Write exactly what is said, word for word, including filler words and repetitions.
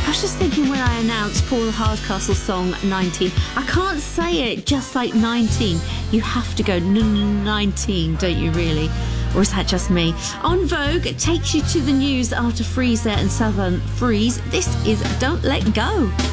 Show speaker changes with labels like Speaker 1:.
Speaker 1: was just thinking when I announced Paul Hardcastle song nineteen, I can't say it just like nineteen. You have to go nineteen, don't you really? Or is that just me? On Vogue, it takes you to the news after Freezer and Southern Freeze. This is Don't Let Go.